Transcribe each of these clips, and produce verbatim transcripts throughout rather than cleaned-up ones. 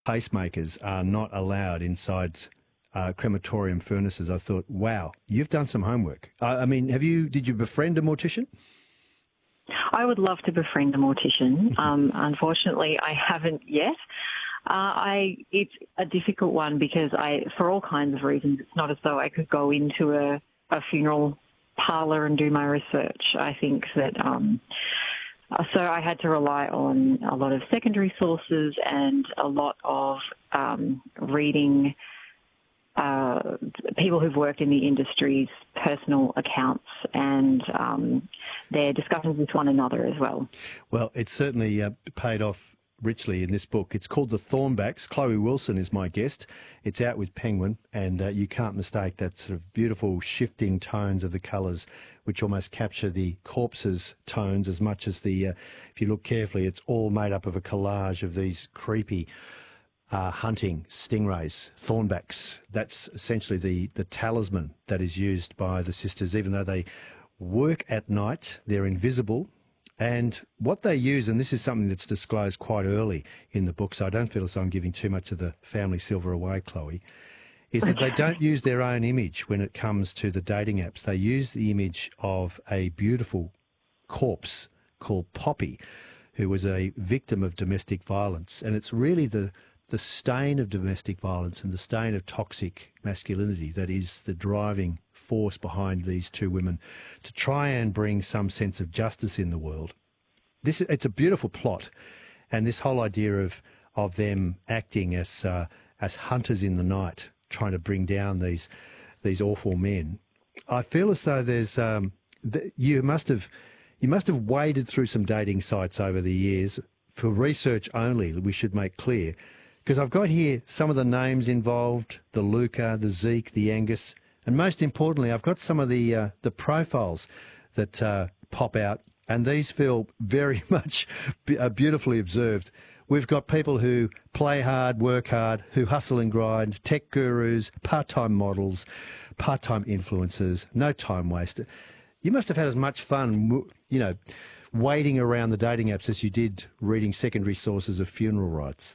pacemakers are not allowed inside uh, crematorium furnaces, I thought, wow, you've done some homework. I, I mean, have you? Did you befriend a mortician? I would love to befriend a mortician. Um, unfortunately, I haven't yet. Uh, I it's a difficult one because I, for all kinds of reasons, it's not as though I could go into a, a funeral parlour and do my research. I think that um, so I had to rely on a lot of secondary sources and a lot of um, reading uh, people who've worked in the industry's personal accounts and um, their discussions with one another as well. Well, it's certainly uh, paid off richly in this book. It's called The Thornbacks. Chloe Wilson is my guest. It's out with Penguin, and uh, you can't mistake that sort of beautiful shifting tones of the colours, which almost capture the corpse's tones as much as the, uh, if you look carefully, it's all made up of a collage of these creepy uh, hunting stingrays, thornbacks. That's essentially the, the talisman that is used by the sisters, even though they work at night, they're invisible. And what they use, and this is something that's disclosed quite early in the book, so I don't feel as though I'm giving too much of the family silver away, Chloe, is that they don't use their own image when it comes to the dating apps. They use the image of a beautiful corpse called Poppy, who was a victim of domestic violence. And it's really the, the stain of domestic violence and the stain of toxic masculinity that is the driving force behind these two women to try and bring some sense of justice in the world. This it's a beautiful plot, and this whole idea of of them acting as uh, as hunters in the night, trying to bring down these these awful men. I feel as though there's um, th- you must have you must have waded through some dating sites over the years for research only. We should make clear, because I've got here some of the names involved: the Luca, the Zeke, the Angus. And most importantly, I've got some of the uh, the profiles that uh, pop out, and these feel very much be, uh, beautifully observed. We've got people who play hard, work hard, who hustle and grind, tech gurus, part-time models, part-time influencers, no time waster. You must have had as much fun, you know, waiting around the dating apps as you did reading secondary sources of funeral rites.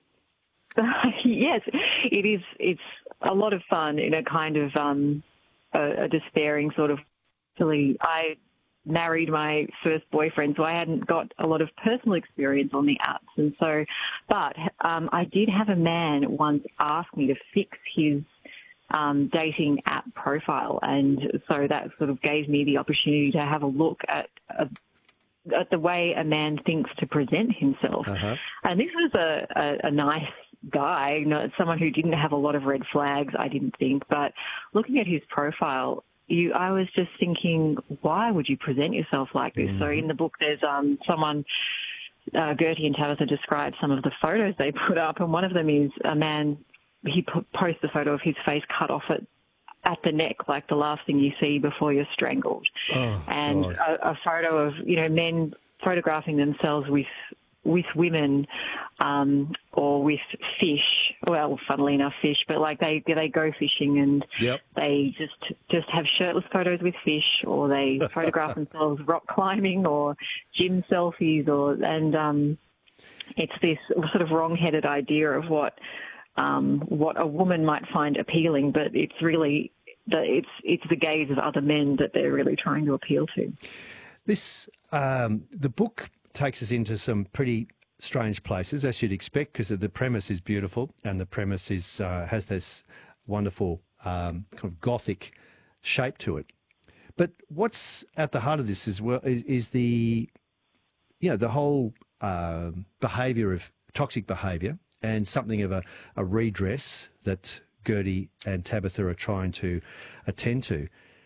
Yes, it is. It's a lot of fun in a kind of um, a, a despairing sort of silly. I married my first boyfriend, so I hadn't got a lot of personal experience on the apps, and so, but um, I did have a man once ask me to fix his um, dating app profile, and so that sort of gave me the opportunity to have a look at a at the way a man thinks to present himself. Uh-huh. And this was a, a, a nice guy, you know, someone who didn't have a lot of red flags, I didn't think. But looking at his profile, you, I was just thinking, why would you present yourself like this? Mm-hmm. So in the book, there's um, someone, uh, Gertie and Tabitha describe some of the photos they put up, and one of them is a man, he put, posts a photo of his face cut off at at the neck, like the last thing you see before you're strangled. Oh, and a, a photo of, you know, men photographing themselves with with women um, or with fish. Well, funnily enough, fish, but like they they go fishing and yep. they just just have shirtless photos with fish, or they photograph themselves rock climbing or gym selfies, or and um, it's this sort of wrong-headed idea of what um, what a woman might find appealing, but it's really the, it's it's the gaze of other men that they're really trying to appeal to. This um, the book takes us into some pretty strange places, as you'd expect, because the premise is beautiful and the premise is uh, has this wonderful um, kind of gothic shape to it. But what's at the heart of this is well is, is the you know the whole uh, behaviour of toxic behaviour and something of a, a redress that Gertie and Tabitha are trying to attend to.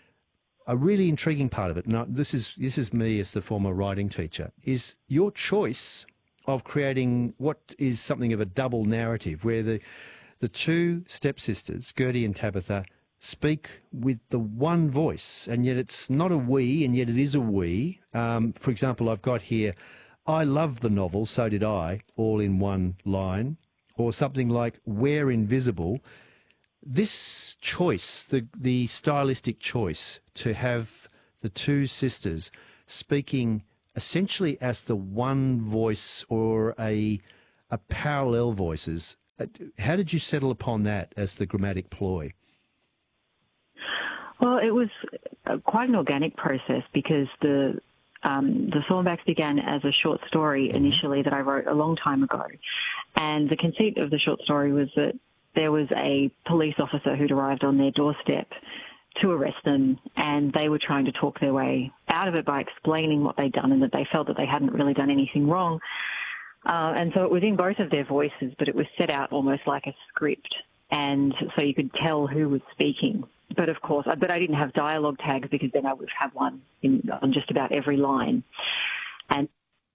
A really intriguing part of it, now this is this is me as the former writing teacher, is your choice of creating what is something of a double narrative, where the the two stepsisters, Gertie and Tabitha, speak with the one voice, and yet it's not a we, and yet it is a we. Um, for example, I've got here, I love the novel, so did I, all in one line, or something like, we're invisible. This choice, the the stylistic choice to have the two sisters speaking essentially as the one voice or a a parallel voices Uh, How did you settle upon that as the grammatic ploy? Well, it was uh, quite an organic process because the um, the Thornbacks began as a short story initially that I wrote a long time ago. And the conceit of the short story was that there was a police officer who'd arrived on their doorstep to arrest them, and they were trying to talk their way out of it by explaining what they'd done and that they felt that they hadn't really done anything wrong. Uh, and so it was in both of their voices, but it was set out almost like a script, and so you could tell who was speaking. But of course, but I didn't have dialogue tags because then I would have one in, on just about every line. And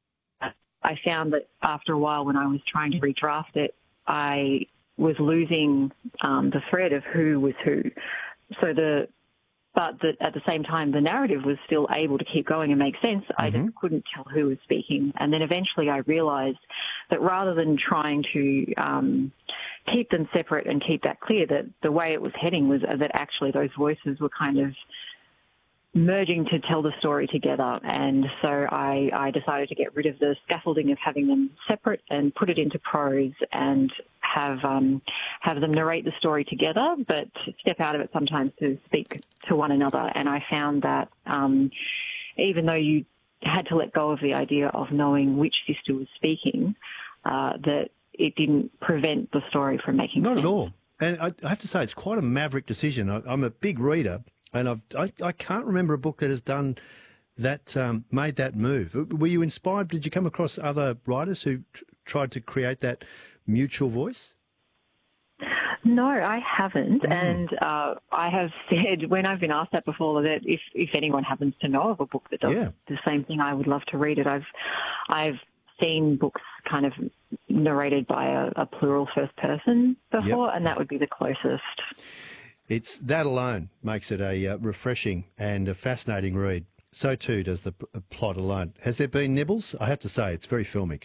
I found that after a while when I was trying to redraft it, I was losing um, the thread of who was who. So the, but the, at the same time, the narrative was still able to keep going and make sense. Mm-hmm. I just couldn't tell who was speaking. And then eventually I realised that rather than trying to um, keep them separate and keep that clear, that the way it was heading was that actually those voices were kind of merging to tell the story together. And so I, I decided to get rid of the scaffolding of having them separate and put it into prose and have um, have them narrate the story together, but step out of it sometimes to speak to one another. And I found that um, even though you had to let go of the idea of knowing which sister was speaking, uh, that it didn't prevent the story from making Not sense. Not at all. And I, I have to say, it's quite a maverick decision. I, I'm a big reader, and I've, I, I can't remember a book that has done that, um, made that move. Were you inspired? Did you come across other writers who t- tried to create that mutual voice? No, I haven't. Mm. And uh, I have said, when I've been asked that before, that if, if anyone happens to know of a book that does yeah. the same thing, I would love to read it. I've I've seen books kind of narrated by a, a plural first person before, yep. and that would be the closest. It's that alone makes it a uh, refreshing and a fascinating read. So too does the p- plot alone. Has there been nibbles? I have to say, it's very filmic.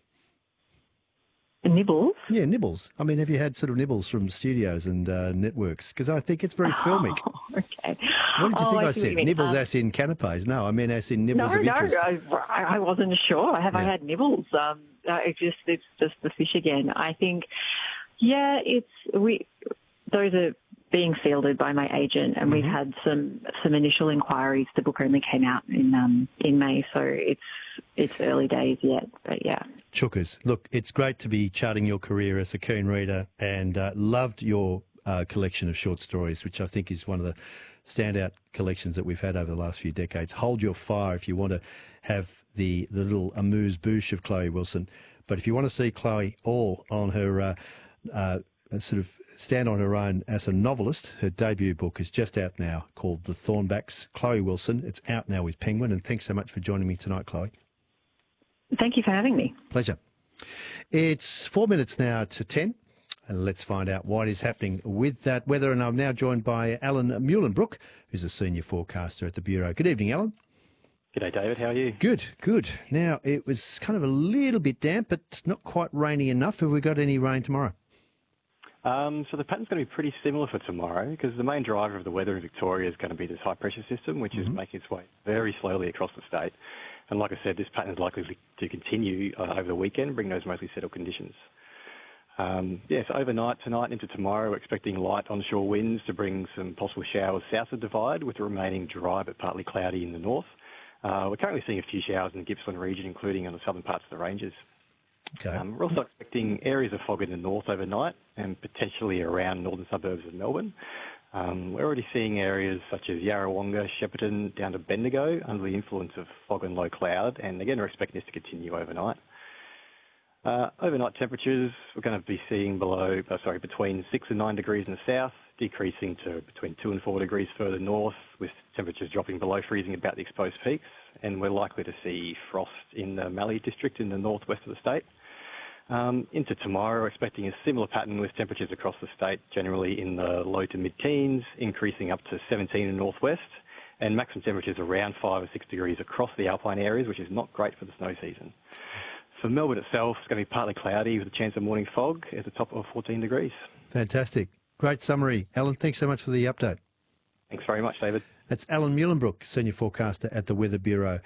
Nibbles? Yeah, nibbles. I mean, have you had sort of nibbles from studios and uh, networks? Because I think it's very filmic. Oh, okay. What did you oh, think I, I said? Nibbles um, as in canapes? No, I mean as in nibbles no, of interest. No, I, I wasn't sure. Have yeah. I had nibbles? Um, uh, it's just it's just the fish again. I think, yeah, it's we. Those are being fielded by my agent, and mm-hmm. we've had some some initial inquiries. The book only came out in um, in May, so it's it's early days yet. But yeah. Chookers, look, it's great to be charting your career as a keen reader, and uh, loved your uh, collection of short stories, which I think is one of the standout collections that we've had over the last few decades. Hold your fire if you want to have the, the little amuse-bouche of Chloe Wilson. But if you want to see Chloe all on her uh, uh, sort of stand on her own as a novelist, her debut book is just out now called The Thornbacks, Chloe Wilson. It's out now with Penguin, and thanks so much for joining me tonight, Chloe. Thank you for having me. Pleasure. It's four minutes now to ten. And let's find out what is happening with that weather. And I'm now joined by Alan Muhlenbrook, who's a senior forecaster at the Bureau. Good evening, Alan. G'day, David. How are you? Good, good. Now, it was kind of a little bit damp, but not quite rainy enough. Have we got any rain tomorrow? Um, so the pattern's going to be pretty similar for tomorrow, because the main driver of the weather in Victoria is going to be this high-pressure system, which mm-hmm. is making its way very slowly across the state. And like I said, this pattern is likely to continue uh, over the weekend, bring those mostly settled conditions. Um, yeah, so overnight, tonight into tomorrow, we're expecting light onshore winds to bring some possible showers south of the Divide, with the remaining dry but partly cloudy in the north. Uh, we're currently seeing a few showers in the Gippsland region, including in the southern parts of the ranges. Okay. Um, we're also expecting areas of fog in the north overnight and potentially around northern suburbs of Melbourne. Um, we're already seeing areas such as Yarrawonga, Shepparton, down to Bendigo under the influence of fog and low cloud, and again, we're expecting this to continue overnight. Uh, overnight temperatures, we're going to be seeing below, uh, sorry, between six and nine degrees in the south, decreasing to between two and four degrees further north, with temperatures dropping below freezing about the exposed peaks. And we're likely to see frost in the Mallee district in the northwest of the state. Um, into tomorrow, we're expecting a similar pattern with temperatures across the state, generally in the low to mid-teens, increasing up to seventeen in the northwest, and maximum temperatures around five or six degrees across the alpine areas, which is not great for the snow season. For Melbourne itself, it's going to be partly cloudy with a chance of morning fog at the top of fourteen degrees. Fantastic. Great summary. Alan, thanks so much for the update. Thanks very much, David. That's Alan Muhlenbrook, Senior Forecaster at the Weather Bureau.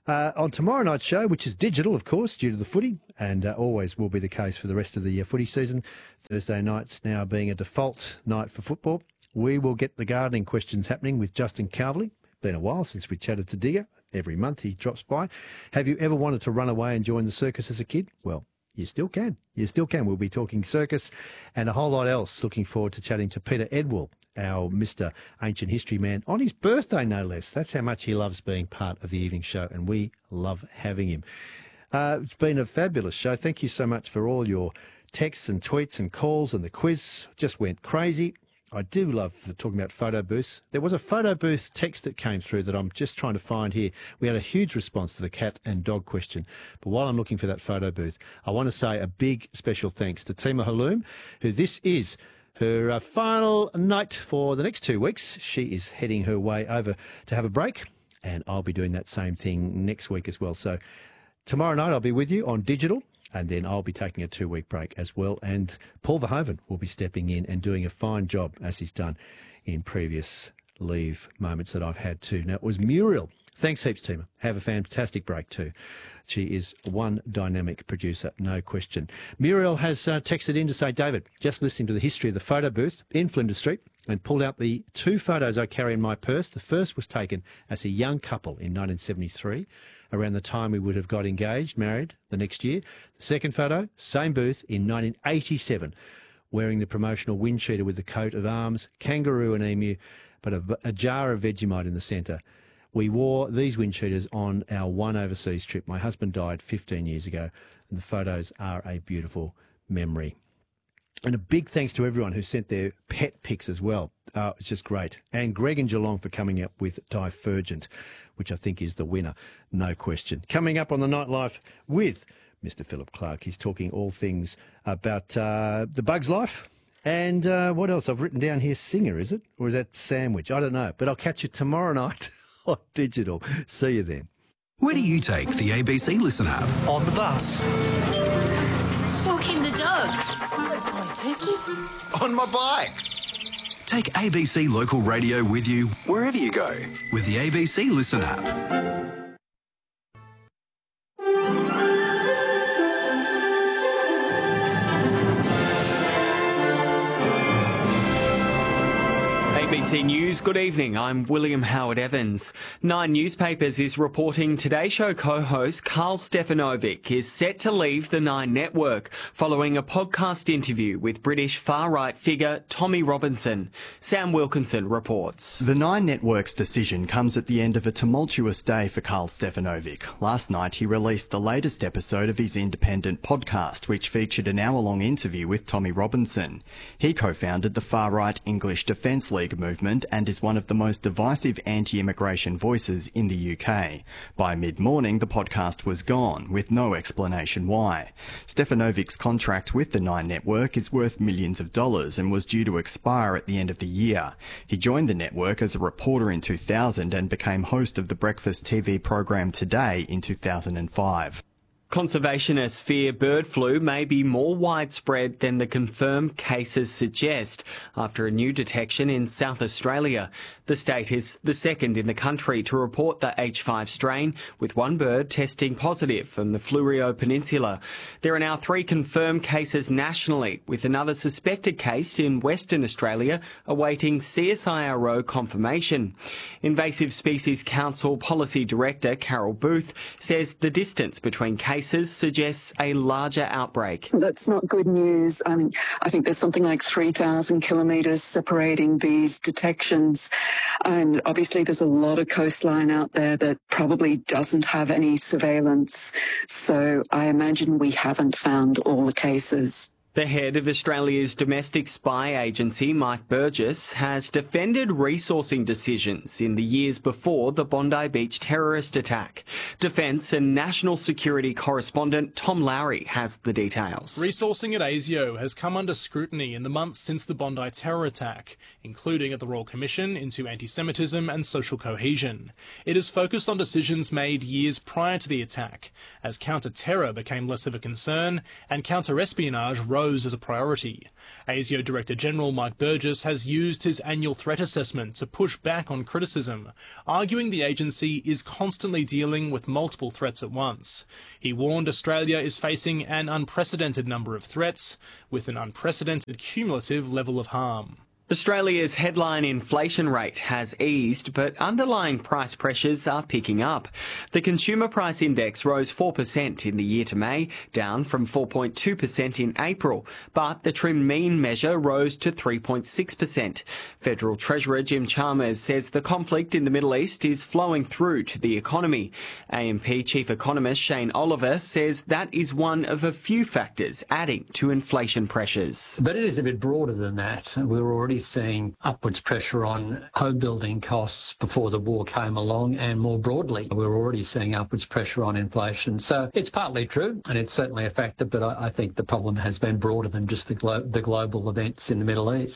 Uh, on tomorrow night's show, which is digital, of course, due to the footy, and uh, always will be the case for the rest of the uh, footy season, Thursday nights now being a default night for football, we will get the gardening questions happening with Justin Calverley. Been a while since we chatted to Digger. Every month he drops by. Have you ever wanted to run away and join the circus as a kid? Well, you still can. You still can. We'll be talking circus and a whole lot else. Looking forward to chatting to Peter Edwell, our Mister Ancient History man, on his birthday, no less. That's how much he loves being part of the evening show, and we love having him. Uh, it's been a fabulous show. Thank you so much for all your texts and tweets and calls, and the quiz just went crazy. I do love the, talking about photo booths. There was a photo booth text that came through that I'm just trying to find here. We had a huge response to the cat and dog question. But while I'm looking for that photo booth, I want to say a big special thanks to Tima Haloum, who this is her uh, final night for the next two weeks. She is heading her way over to have a break, and I'll be doing that same thing next week as well. So tomorrow night I'll be with you on digital, and then I'll be taking a two-week break as well. And Paul Verhoeven will be stepping in and doing a fine job, as he's done in previous leave moments that I've had too. Now, it was Muriel. Thanks heaps, Tima. Have a fantastic break too. She is one dynamic producer, no question. Muriel has uh, texted in to say, David, just listening to the history of the photo booth in Flinders Street and pulled out the two photos I carry in my purse. The first was taken as a young couple in nineteen seventy-three, around the time we would have got engaged, married the next year. The second photo, same booth in nineteen eighty-seven, wearing the promotional wind cheater with the coat of arms, kangaroo and emu, but a, a jar of Vegemite in the centre. We wore these wind cheaters on our one overseas trip. My husband died fifteen years ago, and the photos are a beautiful memory. And a big thanks to everyone who sent their pet pics as well. Uh, it's just great. And Greg and Geelong for coming up with Divergent, which I think is the winner, no question. Coming up on the Nightlife with Mister Philip Clark. He's talking all things about uh, the Bug's Life. And uh, what else? I've written down here, singer, is it? Or is that sandwich? I don't know. But I'll catch you tomorrow night on digital. See you then. Where do you take the A B C Listen app? On the bus. Walking the dog. On my bike. Take A B C Local Radio with you wherever you go with the A B C Listen app. A B C News, good evening. I'm William Howard Evans. Nine Newspapers is reporting Today Show co-host Carl Stefanovic is set to leave the Nine Network following a podcast interview with British far-right figure Tommy Robinson. Sam Wilkinson reports. The Nine Network's decision comes at the end of a tumultuous day for Carl Stefanovic. Last night he released the latest episode of his independent podcast, which featured an hour-long interview with Tommy Robinson. He co-founded the far-right English Defence League movement and is one of the most divisive anti-immigration voices in the U K. By mid-morning, the podcast was gone, with no explanation why. Stefanovic's contract with the Nine Network is worth millions of dollars and was due to expire at the end of the year. He joined the network as a reporter in two thousand and became host of the breakfast T V program Today in two thousand five. Conservationists fear bird flu may be more widespread than the confirmed cases suggest after a new detection in South Australia. The state is the second in the country to report the H five strain, with one bird testing positive from the Fleurieu Peninsula. There are now three confirmed cases nationally, with another suspected case in Western Australia awaiting C S I R O confirmation. Invasive Species Council Policy Director Carol Booth says the distance between cases cases suggests a larger outbreak. That's not good news. I mean, I think there's something like three thousand kilometres separating these detections. And obviously there's a lot of coastline out there that probably doesn't have any surveillance. So I imagine we haven't found all the cases. The head of Australia's domestic spy agency, Mike Burgess, has defended resourcing decisions in the years before the Bondi Beach terrorist attack. Defence and national security correspondent Tom Lowry has the details. Resourcing at ASIO has come under scrutiny in the months since the Bondi terror attack, including at the Royal Commission into Anti-Semitism and Social Cohesion. It is focused on decisions made years prior to the attack, as counter-terror became less of a concern and counter-espionage rose pose as a priority. ASIO Director General Mike Burgess has used his annual threat assessment to push back on criticism, arguing the agency is constantly dealing with multiple threats at once. He warned Australia is facing an unprecedented number of threats, with an unprecedented cumulative level of harm. Australia's headline inflation rate has eased, but underlying price pressures are picking up. The Consumer Price Index rose four percent in the year to May, down from four point two percent in April, but the trim mean measure rose to three point six percent. Federal Treasurer Jim Chalmers says the conflict in the Middle East is flowing through to the economy. A M P Chief Economist Shane Oliver says that is one of a few factors adding to inflation pressures. But it is a bit broader than that. We're already seeing upwards pressure on home building costs before the war came along, and more broadly, we're already seeing upwards pressure on inflation. So it's partly true, and it's certainly a factor, but I, I think the problem has been broader than just the, glo- the global events in the Middle East.